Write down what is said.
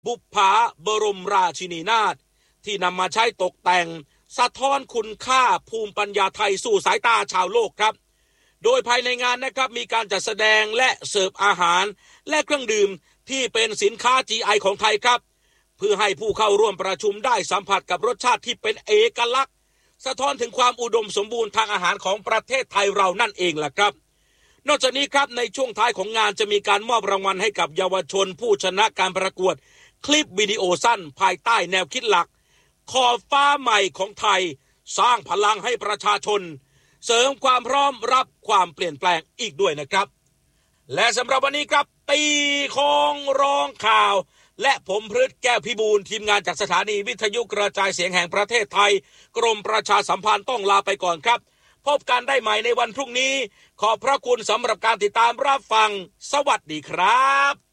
บุปผาบรมราชินีนาถที่นำมาใช้ตกแต่งสะท้อนคุณค่าภูมิปัญญาไทยสู่สายตาชาวโลกครับโดยภายในงานนะครับมีการจัดแสดงและเสิร์ฟอาหารและเครื่องดื่มที่เป็นสินค้า GI ของไทยครับเพื่อให้ผู้เข้าร่วมประชุมได้สัมผัสกับรสชาติที่เป็นเอกลักษณ์สะท้อนถึงความอุดมสมบูรณ์ทางอาหารของประเทศไทยเรานั่นเองล่ะครับนอกจากนี้ครับในช่วงท้ายของงานจะมีการมอบรางวัลให้กับเยาวชนผู้ชนะการประกวดคลิปวิดีโอสั้นภายใต้แนวคิดหลักขอบฟ้าใหม่ของไทยสร้างพลังให้ประชาชนเสริมความพร้อมรับความเปลี่ยนแปลงอีกด้วยนะครับและสำหรับวันนี้ครับตีของร้องข่าวและผมพฤทธิ์แก้วพิบูลทีมงานจากสถานีวิทยุกระจายเสียงแห่งประเทศไทยกรมประชาสัมพันธ์ต้องลาไปก่อนครับพบกันได้ใหม่ในวันพรุ่งนี้ขอบพระคุณสำหรับการติดตามรับฟังสวัสดีครับ